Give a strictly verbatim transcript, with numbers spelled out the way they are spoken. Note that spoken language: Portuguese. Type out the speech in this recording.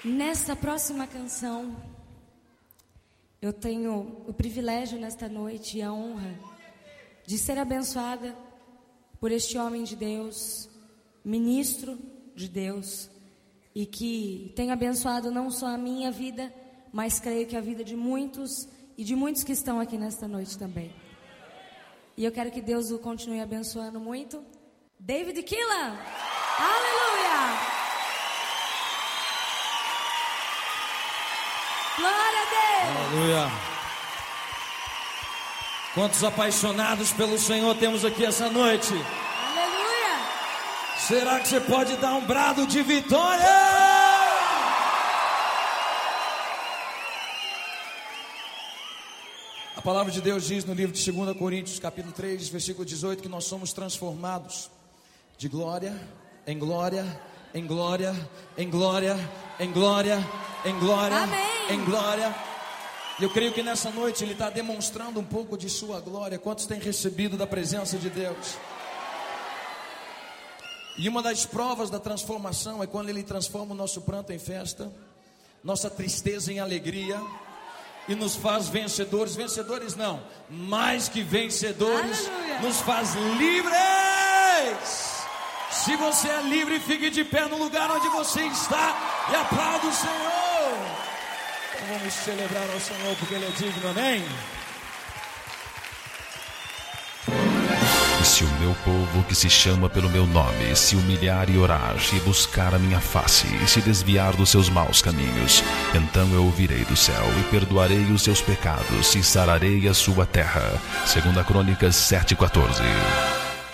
Nesta próxima canção, eu tenho o privilégio nesta noite e a honra de ser abençoada por este homem de Deus, ministro de Deus, e que tem abençoado não só a minha vida, mas creio que a vida de muitos e de muitos que estão aqui nesta noite também. E eu quero que Deus o continue abençoando muito. David Keelan, aleluia! Glória a Deus! Aleluia! Quantos apaixonados pelo Senhor temos aqui essa noite? Aleluia! Será que você pode dar um brado de vitória? A palavra de Deus diz no livro de segunda Coríntios, capítulo três, versículo dezoito, que nós somos transformados de glória em glória, em glória, em glória, em glória, em glória, Amém. em glória. E eu creio que nessa noite Ele está demonstrando um pouco de sua glória. Quantos têm recebido da presença de Deus? E uma das provas da transformação é quando Ele transforma o nosso pranto em festa, nossa tristeza em alegria, e nos faz vencedores. Vencedores não, mais que vencedores. Aleluia. Nos faz livres. Se você é livre, fique de pé no lugar onde você está e aplaude o Senhor. Então vamos celebrar ao Senhor porque Ele é digno, amém? Se o meu povo que se chama pelo meu nome se humilhar e orar e buscar a minha face e se desviar dos seus maus caminhos, então eu ouvirei do céu e perdoarei os seus pecados e sararei a sua terra. Segunda Crônicas sete, quatorze.